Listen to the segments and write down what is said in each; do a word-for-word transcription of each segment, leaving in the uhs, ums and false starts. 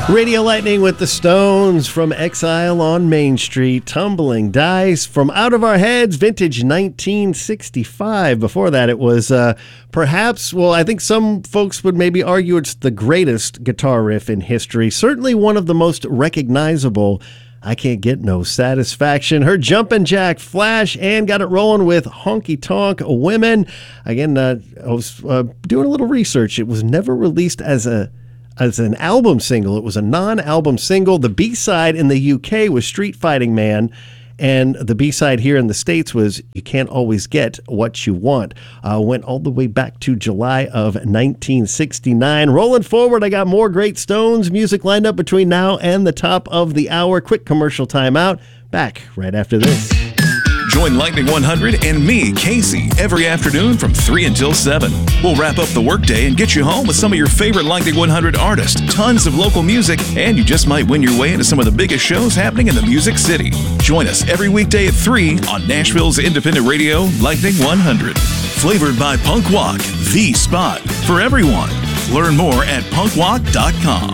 Radio Lightning with the Stones from Exile on Main Street. Tumbling Dice from Out of Our Heads, vintage nineteen sixty-five. Before that, it was uh, perhaps, well, I think some folks would maybe argue it's the greatest guitar riff in history. Certainly one of the most recognizable. I Can't Get No Satisfaction. Her Jumpin' Jack Flash, and got it rolling with Honky Tonk Women. Again, uh, I was uh, doing a little research. It was never released as a as an album single. It was a non-album single. The B-side in the U K was Street Fighting Man, and the B-side here in the States was You Can't Always Get What You Want. Uh, went all the way back to July of nineteen sixty-nine. Rolling forward, I got more great Stones music lined up between now and the top of the hour. Quick commercial timeout. Back right after this. Join Lightning one hundred and me, Casey, every afternoon from three until seven. We'll wrap up the workday and get you home with some of your favorite Lightning one hundred artists, tons of local music, and you just might win your way into some of the biggest shows happening in the Music City. Join us every weekday at three on Nashville's independent radio, Lightning one hundred. Flavored by Punk Walk, the spot for everyone. Learn more at punk walk dot com.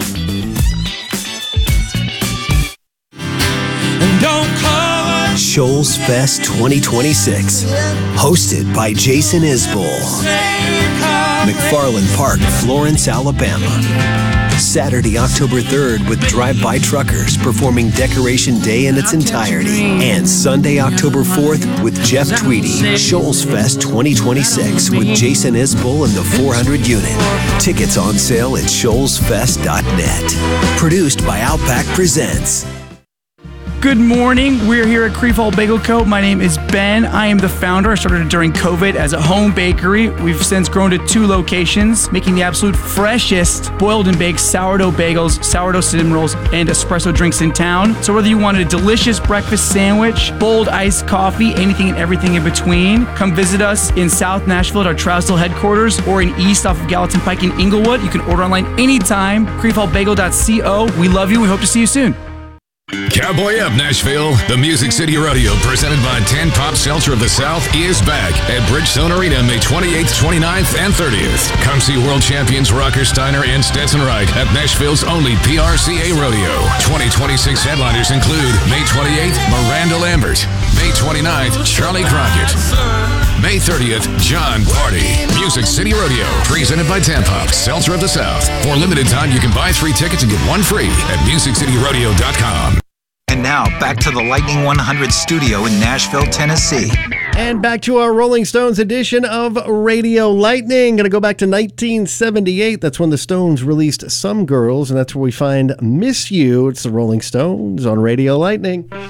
And don't call Shoals Fest twenty twenty-six, hosted by Jason Isbell. McFarland Park, Florence, Alabama. Saturday, October third, with Drive-By Truckers performing Decoration Day in its entirety. And Sunday, October fourth, with Jeff Tweedy. Shoals Fest twenty twenty-six with Jason Isbell and the four hundred unit. Tickets on sale at shoals fest dot net. Produced by Outback Presents. Good morning. We're here at Creefall Bagel Co. My name is Ben. I am the founder. I started during COVID as a home bakery. We've since grown to two locations, making the absolute freshest boiled and baked sourdough bagels, sourdough cinnamon rolls, and espresso drinks in town. So whether you want a delicious breakfast sandwich, bold iced coffee, anything and everything in between, come visit us in South Nashville at our Trousdale headquarters, or in East off of Gallatin Pike in Inglewood. You can order online anytime. creefall bagel dot co. We love you. We hope to see you soon. Cowboy Up, Nashville. The Music City Rodeo, presented by Tan Pop Seltzer of the South, is back at Bridgestone Arena May twenty-eighth, twenty-ninth, and thirtieth. Come see world champions Rocker Steiner and Stetson Wright at Nashville's only P R C A rodeo. twenty twenty-six headliners include May twenty-eighth, Miranda Lambert. May twenty-ninth, Charlie Crockett. May thirtieth, John Party. Music City Rodeo, presented by Tan Pop Seltzer of the South. For a limited time, you can buy three tickets and get one free at music city rodeo dot com. And now, back to the Lightning one hundred studio in Nashville, Tennessee. And back to our Rolling Stones edition of Radio Lightning. Going to go back to nineteen seventy-eight. That's when the Stones released Some Girls, and that's where we find Miss You. It's the Rolling Stones on Radio Lightning.